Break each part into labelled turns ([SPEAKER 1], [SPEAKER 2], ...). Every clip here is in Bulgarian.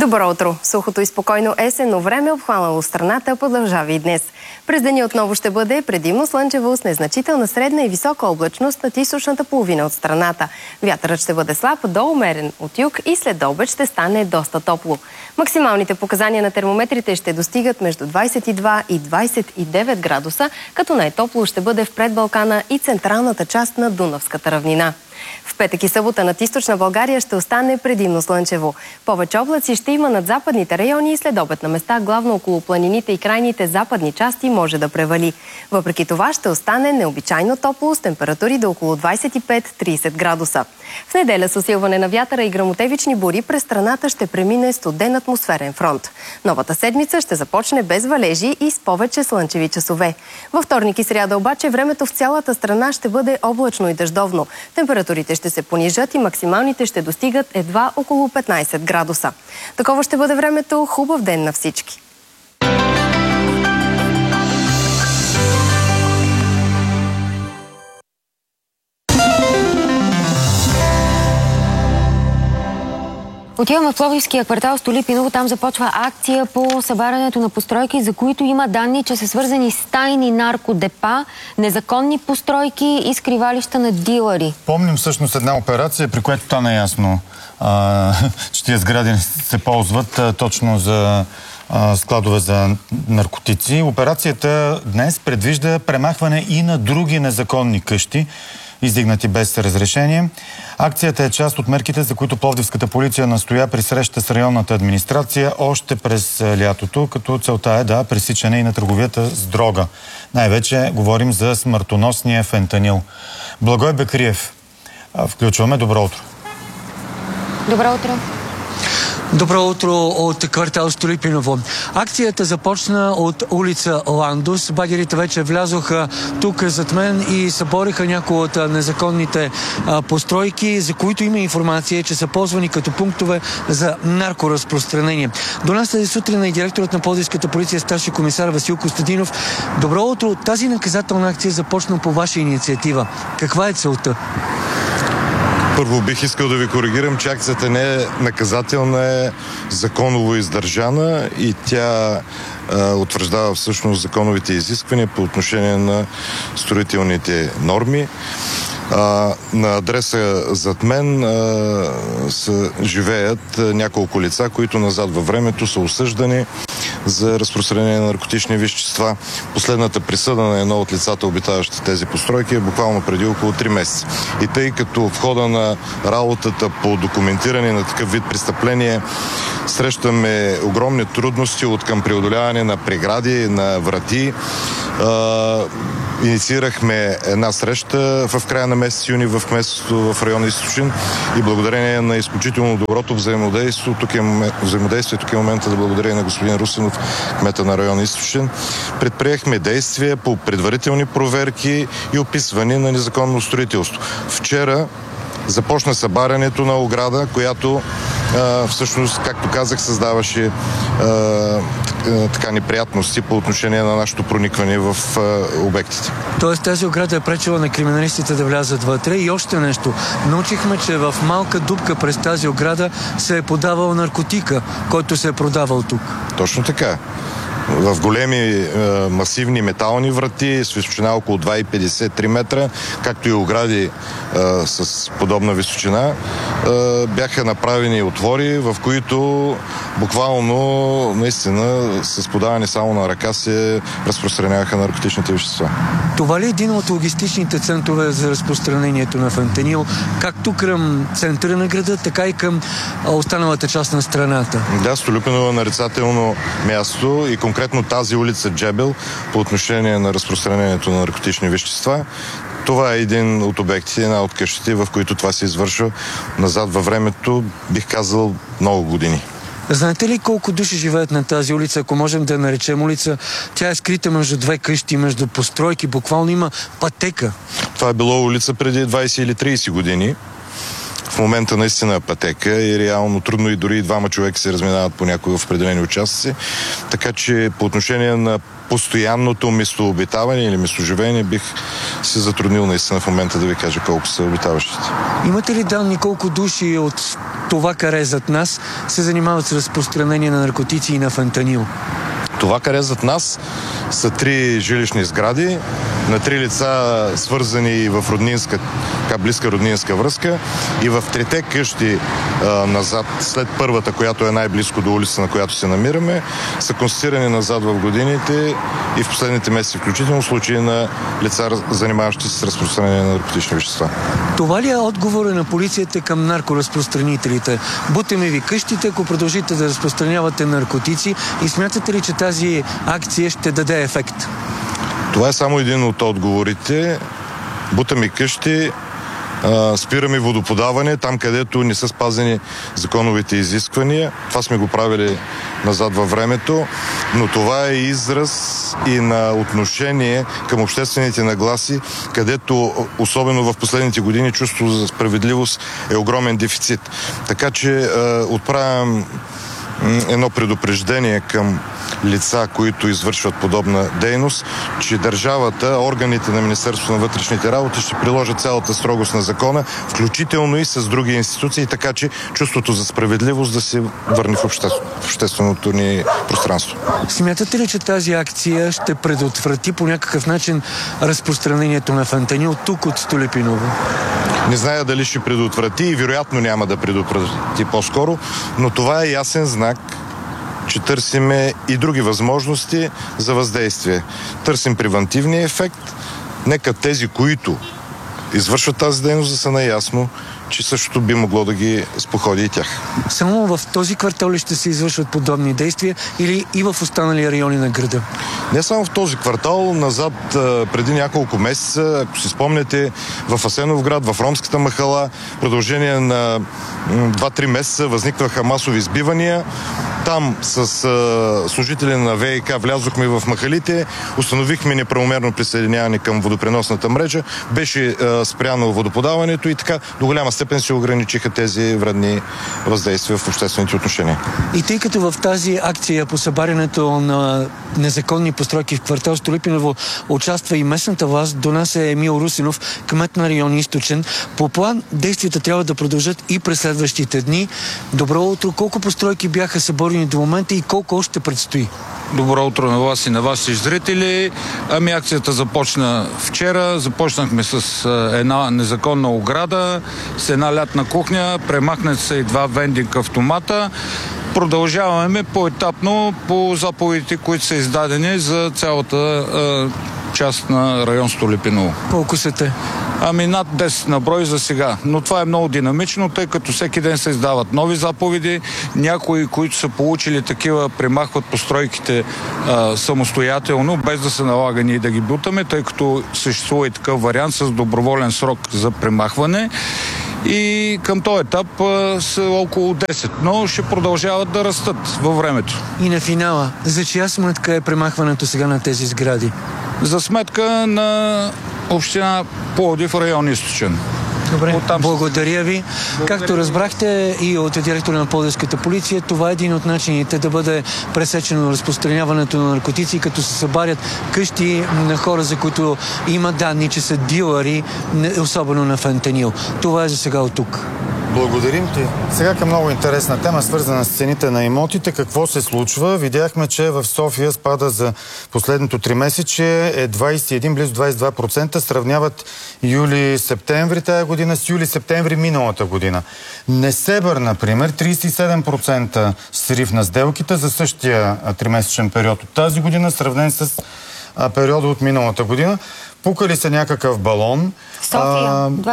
[SPEAKER 1] Добро утро! Сухото и спокойно есенно време, обхванало страната, продължава и днес. През деня отново ще бъде предимно слънчево с незначителна средна и висока облачност над източната половина от страната. Вятърът ще бъде слаб до умерен от юг и след обед ще стане доста топло. Максималните показания на термометрите ще достигат между 22 и 29 градуса, като най-топло ще бъде в предбалкана и централната част на Дунавската равнина. В петък и събота над източна България ще остане предимно слънчево. Повече облаци ще има над западните райони и след обед на места, главно около планините и крайните западни части, може да превали. Въпреки това ще остане необичайно топло с температури до около 25-30 градуса. В неделя с усилване на вятъра и гръмотевични бури през страната ще премине студен атмосферен фронт. Новата седмица ще започне без валежи и с повече слънчеви часове. Във вторник и сряда обаче времето в цялата страна ще бъде облачно и дъждовно. Температурите ще се понижат и максималните ще достигат едва около 15 градуса. Такова ще бъде времето. Хубав ден на всички!
[SPEAKER 2] Отиваме в Пловдивския квартал Столипиново. Там започва акция по събарянето на постройки, за които има данни, че са свързани с тайни наркодепа, незаконни постройки и скривалища на дилъри.
[SPEAKER 3] Помним всъщност една операция, при която стана ясно, че тия сгради се ползват точно за складове за наркотици. Операцията днес предвижда премахване и на други незаконни къщи, издигнати без разрешение. Акцията е част от мерките, за които пловдивската полиция настоя при среща с районната администрация още през лятото, като целта е пресичане и на търговията с дрога. Най-вече говорим за смъртоносния фентанил. Благой Бекриев. Включваме. Добро утро.
[SPEAKER 2] Добро утро.
[SPEAKER 4] Добро утро от квартал Столипиново. Акцията започна от улица Ландус. Багерите вече влязоха тук зад мен и събориха някои от незаконните постройки, за които има информация, че са ползвани като пунктове за наркоразпространение. До нас тази сутрин и директорът на Пловдивската полиция, старши комисар Васил Костадинов. Добро утро. Тази наказателна акция започна по ваша инициатива. Каква е целта?
[SPEAKER 5] Първо бих искал да ви коригирам, че акцията не е наказателна, е законово издържана и тя утвърждава всъщност законовите изисквания по отношение на строителните норми. На адреса зад мен живеят няколко лица, които назад във времето са осъждани за разпространение на наркотични вещества. Последната присъда на едно от лицата, обитаващи тези постройки, е буквално преди около 3 месеца. И тъй като в хода на работата по документиране на такъв вид престъпление срещаме огромни трудности от към преодоляване на прегради, на врати, инициирахме една среща в края на месец юни в кметството в района Източен и благодарение на изключително доброто взаимодействие, тук е момента да благодаря на господин Русинов, кмета на района Източен, предприехме действия по предварителни проверки и описване на незаконно строителство. Вчера започна събарянето на ограда, която всъщност, както казах, създаваше неприятности по отношение на нашето проникване в обектите.
[SPEAKER 4] Тоест тази ограда е пречила на криминалистите да влязат вътре. И още нещо. Научихме, че в малка дупка през тази ограда се е подавал наркотика, който се е продавал тук.
[SPEAKER 5] Точно така. В големи масивни метални врати с височина около 2,53 метра, както и огради с подобна височина, бяха направени отвори, в които буквално наистина с подаване само на ръка се разпространяваха наркотичните вещества. Това ли е един от логистичните центрове за разпространението на фентанил, както към центъра на града, така и към останалата част на страната? Да, Столипиново е нарицателно място и конкретно тази улица Джебел по отношение на разпространението на наркотични вещества. Това е един от обектите, една от къщите, в които това се извършва назад във времето, бих казал, много години. Знаете ли колко души живеят на тази улица, ако можем да наречем улица? Тя е скрита между две къщи, между постройки, буквално има пътека. Това е било улица преди 20 или 30 години. в момента наистина е пътека и реално трудно и дори двама човека се разминават по някои в определени участъци. Така че по отношение на постоянното местообитаване или местоживеене бих се затруднил наистина в момента да ви кажа колко са обитаващите.
[SPEAKER 4] Имате ли данни колко души от това каре зад нас се занимават с разпространение на наркотици и на фентанил?
[SPEAKER 5] Това каре зад нас са 3 жилищни сгради на 3 лица, свързани в роднинска, така близка роднинска връзка, и в 3 къщи назад, след първата, която е най-близко до улица, на която се намираме, са констатирани назад в годините и в последните месеци включително случаи на лица, занимаващи се с разпространение на наркотични вещества.
[SPEAKER 4] Това ли е отговора на полицията към наркоразпространителите? Бутаме ви къщите, ако продължите да разпространявате наркотици, и смятате ли, че тази акция ще даде ефект?
[SPEAKER 5] Това е само един от отговорите. Бутаме къщи, спираме водоподаване там, където не са спазени законовите изисквания. Това сме го правили назад във времето, но това е израз и на отношение към обществените нагласи, където особено в последните години чувството за справедливост е огромен дефицит. Така че отправям едно предупреждение към лица, които извършват подобна дейност, че държавата, органите на Министерството на вътрешните работи ще приложат цялата строгост на закона, включително и с други институции, така че чувството за справедливост да се върне в общественото ни пространство.
[SPEAKER 4] Смятате ли, че тази акция ще предотврати по някакъв начин разпространението на фентанил тук от Столипиново?
[SPEAKER 5] Не зная дали ще предотврати и вероятно няма да предотврати по-скоро, но това е ясен знак, че търсиме и други възможности за въздействие. Търсим превантивния ефект. Нека тези, които извършват тази дейност, да са наясно, че същото би могло да ги споходи и тях.
[SPEAKER 4] Само в този квартал ли ще се извършват подобни действия или и в останали райони на града?
[SPEAKER 5] Не само в този квартал, назад преди няколко месеца, ако си спомняте, в Асеновград, в ромската махала, в продължение на 2-3 месеца възникваха масови избивания. Там с служители на ВИК влязохме в махалите, установихме неправомерно присъединяване към водопреносната мрежа, беше спряно водоподаването и така до голяма степен се ограничиха тези вредни въздействия в обществените отношения.
[SPEAKER 4] И тъй като в тази акция по събарянето на незаконни постройки в квартал Столипиново участва и местната власт, до нас е Емил Русинов, кмет на район Източен. По план действията трябва да продължат и през следващите дни. Добро утро! Колко постройки бяха съборени до момента и колко още предстои?
[SPEAKER 6] Добро утро на вас и на вашите зрители. Акцията започна вчера. Започнахме с една незаконна ограда, с една лятна кухня, премахнат са и 2 вендинг автомата. Продължаваме поетапно по заповедите, които са издадени за цялата част на район Столипиново.
[SPEAKER 4] Колко са те?
[SPEAKER 6] Над 10 на брой за сега. Но това е много динамично, тъй като всеки ден се издават нови заповеди. Някои, които са получили такива, премахват постройките самостоятелно, без да се налага ние да ги бутаме, тъй като съществува и такъв вариант с доброволен срок за премахване. И към този етап са около 10, но ще продължават да растат във времето.
[SPEAKER 4] И на финала, за чия сметка е премахването сега на тези сгради?
[SPEAKER 6] За сметка на община Пловдив, район Източен.
[SPEAKER 4] Добре, благодаря ви. Както разбрахте и от директора на Пловдивската полиция, това е един от начините да бъде пресечено разпространяването на наркотици, като се събарят къщи на хора, за които има данни, че са дилъри, особено на фентанил. Това е за сега от тук.
[SPEAKER 3] Благодарим ти. Сега към много интересна тема, свързана с цените на имотите. Какво се случва? Видяхме, че в София спада за последното 3 месече е 21, близо 22%. Сравняват юли-септември тая година с юли-септември миналата година. Несебър, например, 37% срив на сделките за същия 3-месечен период от тази година, сравнен с периода от миналата година. Пука ли се някакъв балон?
[SPEAKER 2] София,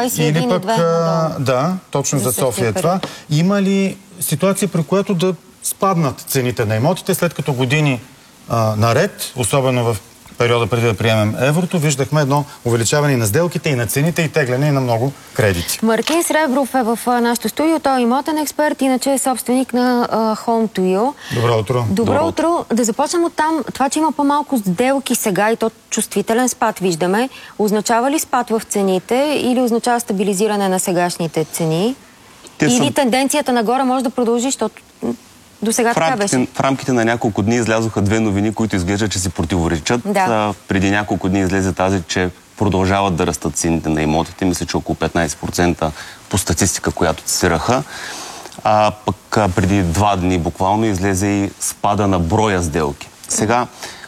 [SPEAKER 2] 21,2.
[SPEAKER 3] Да, точно за София това. Има ли ситуация, при която да спаднат цените на имотите, след като години наред, особено в периода преди да приемем еврото, виждахме едно увеличаване на сделките и на цените и тегляне на много кредити.
[SPEAKER 2] Мартин Сребров е в нашото студио. Той е имотен експерт, иначе е собственик на Home to You.
[SPEAKER 3] Добро утро.
[SPEAKER 2] Добро утро. Да започнем от там. Това, че има по-малко сделки сега и то чувствителен спад виждаме, означава ли спад в цените или означава стабилизиране на сегашните цени? Или тенденцията нагоре може да продължи, защото до сега така беше.
[SPEAKER 7] В рамките на няколко дни излязоха две новини, които изглеждат, че си противоречат.
[SPEAKER 2] Да.
[SPEAKER 7] Преди няколко дни излезе тази, че продължават да растат цените на имотите. Мисля, че около 15% по статистика, която цитираха. Пък преди 2 дни буквално излезе и спада на броя сделки. Сега,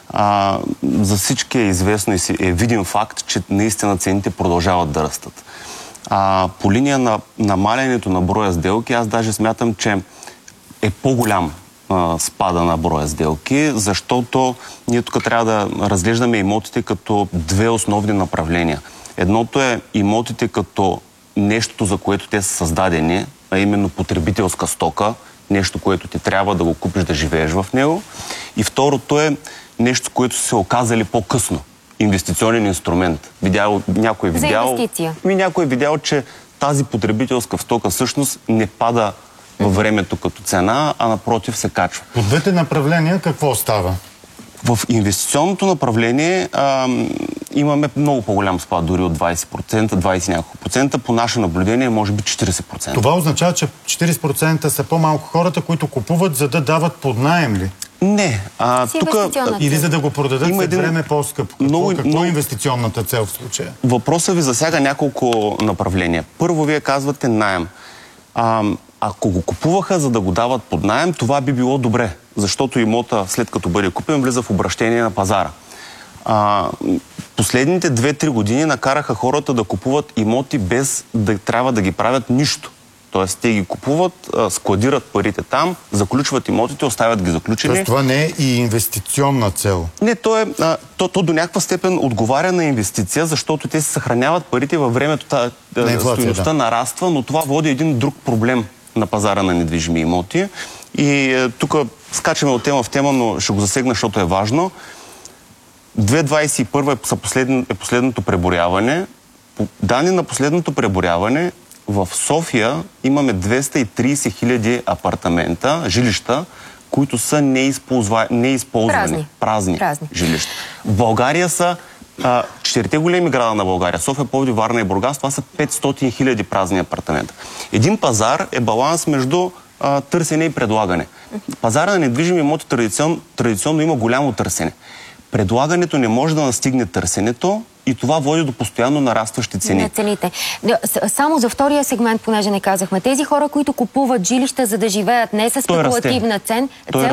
[SPEAKER 7] за всички е известно и е видим факт, че наистина цените продължават да растат. По линия на намалянето на броя сделки, аз даже смятам, че е по-голям спада на броя сделки, защото ние тук трябва да разглеждаме имотите като две основни направления. Едното е имотите като нещото, за което те са създадени, а именно потребителска стока, нещо, което ти трябва да го купиш, да живееш в него. И второто е нещо, което се оказали по-късно. Инвестиционен инструмент. Някой е видял, че тази потребителска стока всъщност не пада във времето като цена, а напротив се качва.
[SPEAKER 3] По двете направления какво става?
[SPEAKER 7] В инвестиционното направление имаме много по-голям спад, дори от 20%, 20 няколко процента. По наше наблюдение може би 40%.
[SPEAKER 3] Това означава, че 40% са по-малко хората, които купуват, за да дават под наем ли?
[SPEAKER 7] Не. Тук
[SPEAKER 3] или за да го продадат след време по-скъпо. Какво е инвестиционната цел в случая?
[SPEAKER 7] Въпросът ви засяга няколко направления. Първо, вие казвате наем. Ако го купуваха, за да го дават под наем, това би било добре, защото имота, след като бъде купен, влиза в обращение на пазара. Последните 2-3 години накараха хората да купуват имоти без да трябва да ги правят нищо. Тоест, те ги купуват, складират парите там, заключват имотите, оставят ги заключени.
[SPEAKER 3] Тоест, това не е и инвестиционна цел?
[SPEAKER 7] Не, то до някаква степен отговаря на инвестиция, защото те се съхраняват парите във времето, стойността нараства, но това води един друг проблем на пазара на недвижими имоти. И тук скачаме от тема в тема, но ще го засегна, защото е важно. 2021 е последното преброяване. По данни на последното преброяване, в София имаме 230 хиляди апартамента, жилища, които са неизползвани. Празни жилища. В България са 4 големи града на България, София, Пловдив, Варна и Бургас, това са 500 хиляди празни апартамента. Един пазар е баланс между търсене и предлагане. Пазара на недвижими имоти традиционно има голямо търсене. Предлагането не може да настигне търсенето и това води до постоянно нарастващи цени.
[SPEAKER 2] На цените. Само за втория сегмент, понеже не казахме, тези хора, които купуват жилища, за да живеят не с спекулативна цел,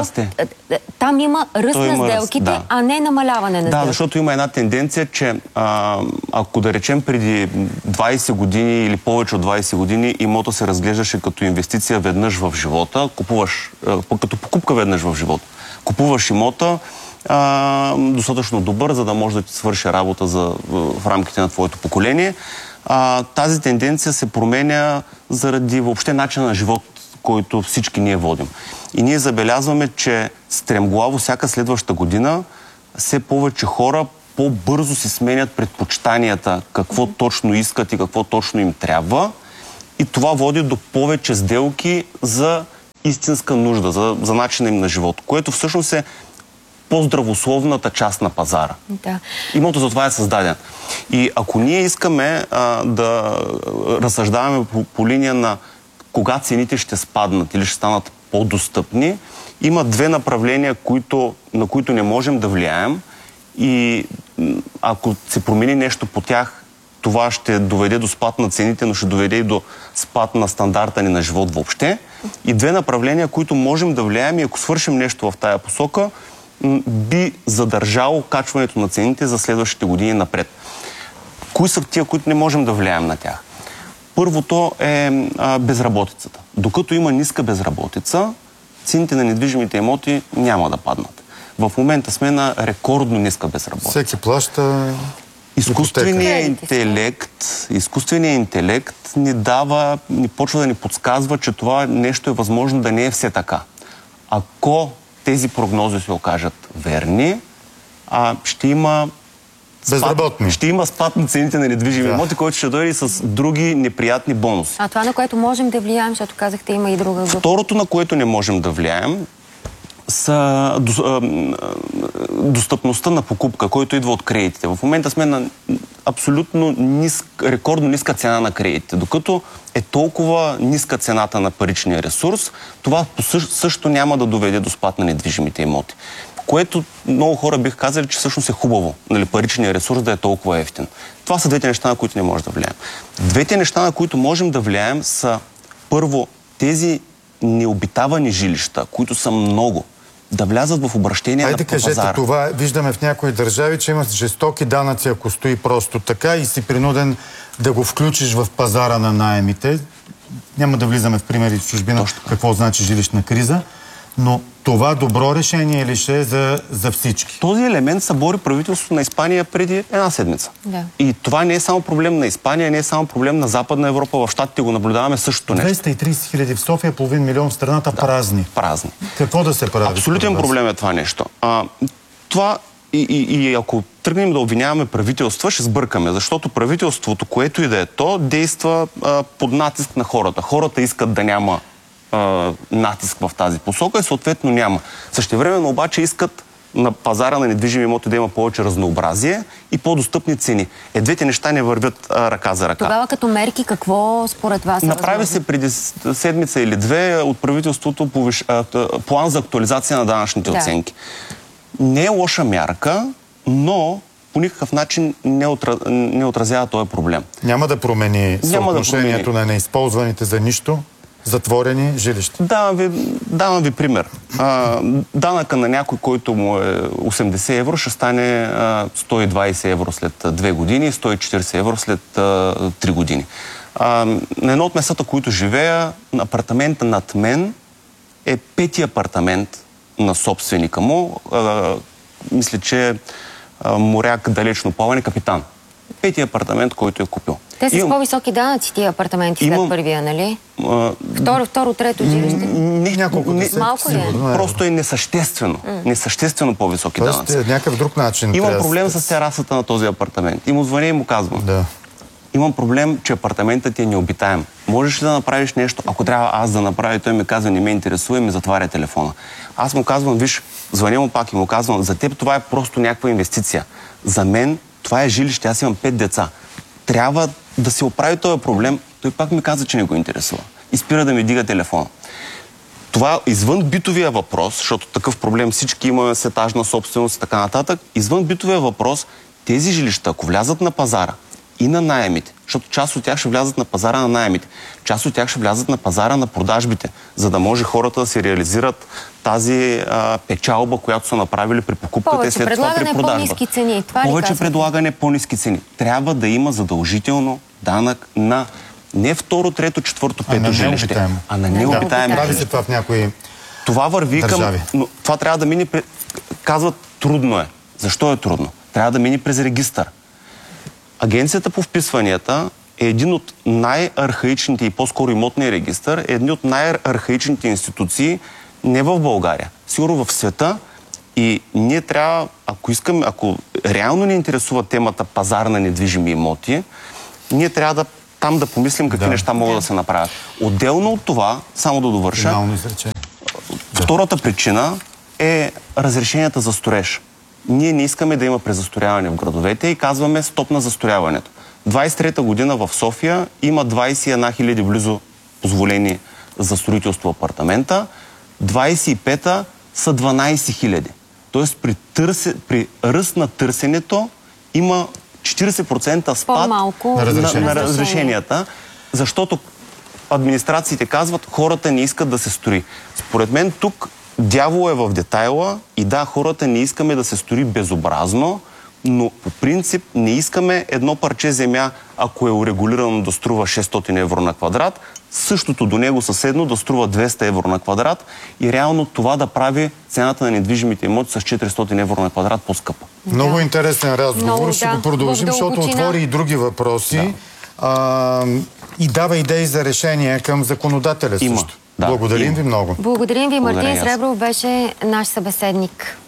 [SPEAKER 2] там има ръст на сделките, а не намаляване на сделките.
[SPEAKER 7] Да, защото има една тенденция, че ако да речем преди 20 години или повече от 20 години имота се разглеждаше като инвестиция веднъж в живота, като покупка веднъж в живота. Купуваш имота, достатъчно добър, за да може да ти свърши работа в рамките на твоето поколение. Тази тенденция се променя заради въобще начина на живот, който всички ние водим. И ние забелязваме, че стремглаво всяка следваща година все повече хора по-бързо си сменят предпочитанията, какво точно искат и какво точно им трябва. И това води до повече сделки за истинска нужда, за начина им на живот, което всъщност е по-здравословната част на пазара. Да. Имотът за това е създаден. И ако ние искаме да разсъждаваме по линия на кога цените ще спаднат или ще станат по-достъпни, има две направления, на които не можем да влияем и ако се промени нещо по тях, това ще доведе до спад на цените, но ще доведе и до спад на стандарта ни на живот въобще. И две направления, които можем да влияем и ако свършим нещо в тая посока, би задържало качването на цените за следващите години напред. Кои са тия, които не можем да влияем на тях? Първото е безработицата. Докато има ниска безработица, цените на недвижимите имоти няма да паднат. В момента сме на рекордно ниска безработица.
[SPEAKER 3] Всеки плаща...
[SPEAKER 7] Изкуственият интелект ни почва да ни подсказва, че това нещо е възможно да не е все така. Ако тези прогнози се окажат верни, ще има спад на цените на недвижими имоти, който ще дойде с други неприятни бонуси.
[SPEAKER 2] А това, на което можем да влияем, защото казахте, има и друга група.
[SPEAKER 7] Второто, на което не можем да влияем, са достъпността на покупка, който идва от кредитите. В момента сме на абсолютно рекордно ниска цена на кредитите. Докато е толкова ниска цената на паричния ресурс, това също няма да доведе до спад на недвижимите имоти. Което много хора бих казали, че всъщност е хубаво, нали, паричният ресурс да е толкова ефтин. Това са двете неща, на които не можем да влияем. Двете неща, на които можем да влияем, са първо тези необитавани жилища, които са много, да влязат в обращение на пазара.
[SPEAKER 3] Айде кажете това. Виждаме в някои държави, че имат жестоки данъци, ако стои просто така и си принуден да го включиш в пазара на наемите. Няма да влизаме в примери в чужбина, какво значи жилищна криза, но това добро решение ли ще е за всички?
[SPEAKER 7] Този елемент събори правителството на Испания преди една седмица.
[SPEAKER 2] Да.
[SPEAKER 7] И това не е само проблем на Испания, не е само проблем на Западна Европа. В Щатите го наблюдаваме същото нещо.
[SPEAKER 3] 230 хиляди в София, половин милион в страната, празни.
[SPEAKER 7] Празни.
[SPEAKER 3] Какво да се прави?
[SPEAKER 7] Абсолютен проблем е това нещо. Това и ако тръгнем да обвиняваме правителства, ще сбъркаме, защото правителството, което и да е то, действа под натиск на хората. Хората искат да няма натиск в тази посока и съответно няма. Същевременно обаче искат на пазара на недвижими имоти да има повече разнообразие и по-достъпни цени. Двете неща не вървят ръка за ръка.
[SPEAKER 2] Тогава като мерки, какво според вас е
[SPEAKER 7] Направи се преди седмица или две от правителството план за актуализация на данъчните оценки. Не е лоша мярка, но по никакъв начин не отразява този проблем.
[SPEAKER 3] Няма да промени съотношението на неизползваните за нищо затворени жилища.
[SPEAKER 7] Давам ви пример. Данъка на някой, който му е 80 евро, ще стане 120 евро след 2 години, 140 евро след 3 години. На едно от местата, които живея, апартамента над мен е 5-ти апартамент на собственика му. Мисля, че моряк далечно плаване, капитан. 5-ти апартамент, който е купил.
[SPEAKER 2] Те са с по-високи данъци, тия апартаменти след първия, нали? Второ, трето жилище.
[SPEAKER 3] Малко
[SPEAKER 2] ли е?
[SPEAKER 7] Просто е несъществено. Несъществено по-високи данъци.
[SPEAKER 3] Тоест някакъв друг начин.
[SPEAKER 7] Имам проблем с терасата на този апартамент. И му звъня и му казвам. Имам проблем, че апартаментът ти е необитаем. Можеш ли да направиш нещо? Ако трябва аз да направя, той ми казва, не ме интересува и ми затваря телефона. Аз му казвам, виж, звъня му пак и му казвам, за теб това е просто някаква инвестиция. За мен това е жилище, аз имам 5 деца. Трябва да се оправи този проблем. Той пак ми каза, че не го интересува. И спира да ми дига телефона. Това извън битовия въпрос, защото такъв проблем всички имаме с етажна собственост и така нататък, извън битовия въпрос, тези жилища, ако влязат на пазара и на наемите, защото част от тях ще влязат на пазара на наемите, част от тях ще влязат на пазара на продажбите, за да може хората да се реализират тази печалба, която са направили при покупката и след това при продажба.
[SPEAKER 2] По-ниски цени.
[SPEAKER 7] Повече предлагане, по-ниски цени. Трябва да има задължително данък на не второ, трето, четвърто, пето жилище, а на необитаемо.
[SPEAKER 3] Прави се това в някои
[SPEAKER 7] това върви
[SPEAKER 3] държави.
[SPEAKER 7] Но това трябва да мине... Казват, трудно е. Защо е трудно? Трябва да мине през регистър. Агенцията по вписванията е един от най-архаичните и по-скоро имотния регистър е един от най-архаичните институции не в България, сигурно в света. И ние трябва, ако реално ни интересува темата пазар на недвижими имоти, ние трябва там да помислим какви неща могат да се направят. Отделно от това, само да довърша, втората причина е разрешенията за строеж. Ние не искаме да има презастрояване в градовете и казваме стоп на застрояването. 23-та година в София има 21 000 близо позволени за строителство апартамента, 25-та са 12 000. Тоест при ръст на търсенето има 40% спад на разрешенията, защото администрациите казват, хората не искат да се строи. Според мен тук дявол е в детайла и да, хората не искаме да се строи безобразно, но по принцип не искаме едно парче земя, ако е урегулирано да струва 600 евро на квадрат, същото до него съседно да струва 200 евро на квадрат и реално това да прави цената на недвижимите имоти с 400 евро на квадрат по-скъпа.
[SPEAKER 3] Много интересен разговор. Ще го продължим, защото отвори и други въпроси и дава идеи за решения към законодателя също. Благодарим ви много.
[SPEAKER 2] Благодарим ви. Мартин Сребров беше наш събеседник.